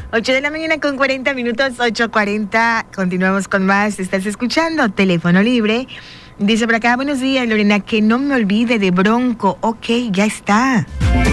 8 de la mañana con 40 minutos, 8:40. Continuamos con más. Estás escuchando Teléfono Libre. Dice por acá, buenos días, Lorena, que no me olvide de Bronco. Ok, ya está.